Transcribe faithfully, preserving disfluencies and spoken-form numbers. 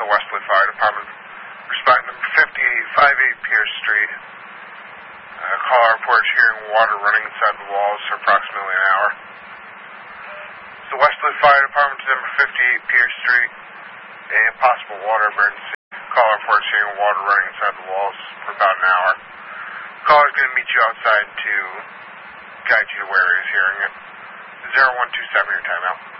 the Westlake Fire Department. Responding number fifty-eight fifty-eight Pierce Street. Uh, call our report hearing water running inside the walls for approximately an hour. The Westlake Fire Department to number fifty-eight Pierce Street. A possible water emergency. Call our report hearing water running inside the walls for about an hour. Caller is going to meet you outside to guide you to where he is hearing it. zero one two seven, your timeout.